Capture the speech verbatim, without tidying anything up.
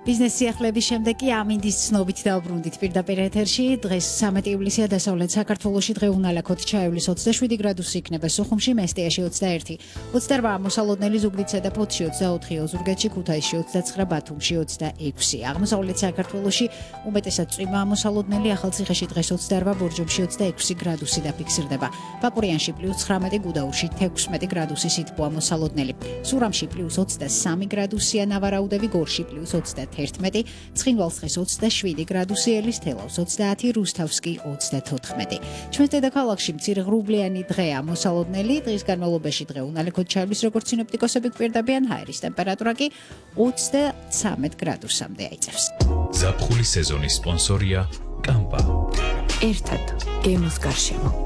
Biznes სიახლეების შემდეგ კი ამინდის ცნობით დავბრუნდით პირდაპირ ეთერში. დღეს სამეტი ივლისია დასავლეთ საქართველოში დღე უნალაქოთ ჩაივლის ოცდაშვიდი გრადუსი იქნება სოხუმში, მესტიაში ოცდაერთი. ოცდარვა მოსალოდნელი ზუგდიდსა და ფოთში ოცდაოთხი, ოზურგეთში, ქუთაისში ოცდაცხრა, ბათუმში ოცდაექვსი. აღმოსავლეთ საქართველოში უმეტესად წვიმა მოსალოდნელი, ახალციხეში დღეს ოცდარვა, ბორჯომში ოცდაექვსი გრადუსი დაფიქსირდება. პაპურიანში პლუს ცხრამეტი, გუდაურში თექვსმეტი გრადუსი სითბოა მოსალოდნელი. სურამში პლუს ოცდასამი გრადუსია, ნავარაუდები გორში პლუს ოცდაათერთმეტი, ცხინვალსხეს ოცდაშვიდი გრადუსი, ელისთელავს ოცდაათი, რუსთავსკი ოცდათოთხმეტი. ჩვენს დედაქალაქში მცირე ღრუბლიანი დღეა მოსალოდნელი, დღის განმავლობაში დღე უნალექოდ ჩაივლის, როგორც სინოპტიკოსები გვპირდებიან, ჰაერის ტემპერატურა კი ოცდაცამეტ გრადუსამდე აიწევს. ზაფხულის სეზონის სპონსორია კამპა. ერთად გემოს გარშემო.